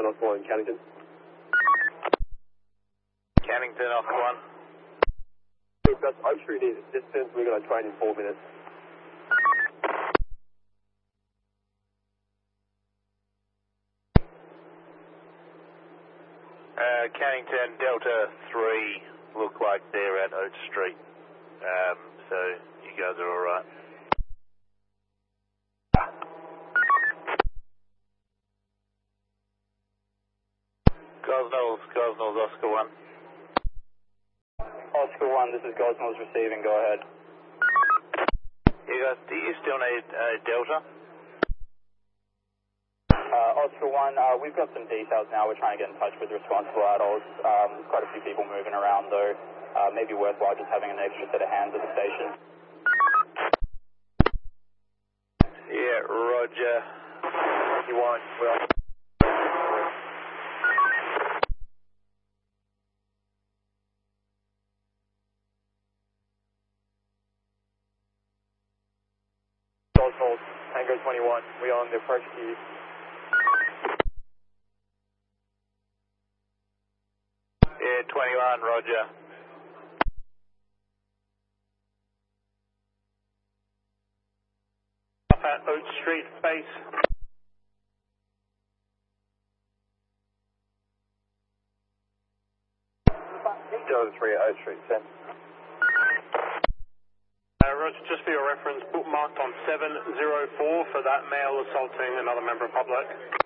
1, Oscar 1, Cannington. Cannington, Oscar 1. That's Oak Street is distance. We're going to train in 4 minutes. Cannington, Delta 3 look like they're at Oak Street. So you guys are alright. Gosnells, Oscar 1. Oscar 1, this is Gosnells receiving, go ahead. You guys, do you still need Delta? Oscar 1, we've got some details now. We're trying to get in touch with responsible adults. There's quite a few people moving around though. Maybe worthwhile just having an extra set of hands at the station. Yeah, roger. You want, well. Gosnells, Tango 21, we are on the approach to you. Yeah, 21, roger. Up at Oak Street, base. Delta 3 at Oak Street, 10. Roger, just for your reference, bookmarked on 704 for that male assaulting another member of public.